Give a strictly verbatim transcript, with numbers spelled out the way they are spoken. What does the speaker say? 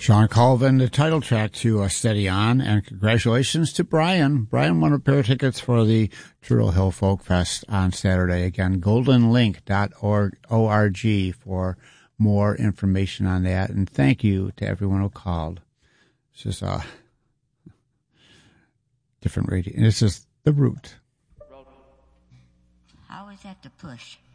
Sean Colvin, the title track to uh, Steady On, and congratulations to Brian. Brian won a pair of tickets for the Turtle Hill Folk Fest on Saturday. Again, golden link dot org for more information on that. And thank you to everyone who called. It's just a different radio. This is The Root. How is that to push?